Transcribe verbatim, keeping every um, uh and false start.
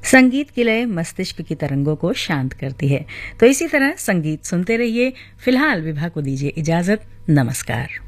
संगीत की लय मस्तिष्क की तरंगों को शांत करती है। तो इसी तरह संगीत सुनते रहिए। फिलहाल विभा को दीजिए इजाजत। नमस्कार।